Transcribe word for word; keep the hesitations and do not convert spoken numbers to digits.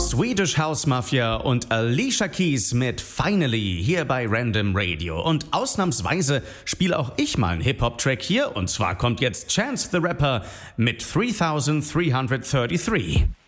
Swedish House Mafia und Alicia Keys mit Finally hier bei Random Radio. Und ausnahmsweise spiele auch ich mal einen Hip-Hop-Track hier. Und zwar kommt jetzt Chance the Rapper mit three thousand three hundred thirty-three.